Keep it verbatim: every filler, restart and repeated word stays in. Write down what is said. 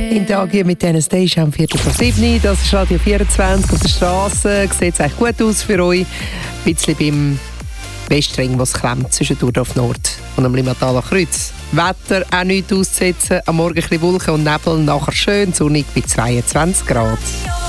In Tag hier mit diesen Station am Viertel vor sieben. Das ist Radio vierundzwanzig auf der Straße. Sieht es eigentlich gut aus für euch. Ein bisschen beim Westring, was klemmt zwischen Durdorf Nord und am Limataler Kreuz. Wetter auch nichts auszusetzen. Am Morgen ein bisschen Wolken und Nebel, nachher schön sonnig bei zweiundzwanzig Grad.